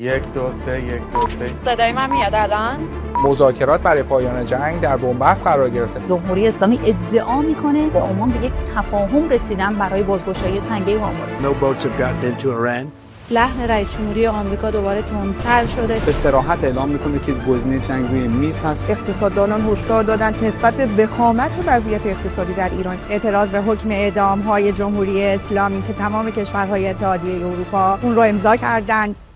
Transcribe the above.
1 2 3 1 2 3. صدای من میاد الان؟ مذاکرات برای پایان جنگ در بنبست قرار گرفته. جمهوری اسلامی ادعا میکنه به عمان به یک تفاهم رسیدن برای بازگشایی تنگه هرمز. No boats have gotten into Iran. لحن رئیس جمهوری آمریکا دوباره تندتر شده. به صراحت اعلام میکنه که گزینه جنگ روی میز هست. اقتصاددانان هشدار دادند نسبت به وخامت وضعیت اقتصادی در ایران اعتراض به حکم اعدام‌های جمهوری اسلامی که تمام کشورهای اتحادیه اروپا اون رو امضا کردند.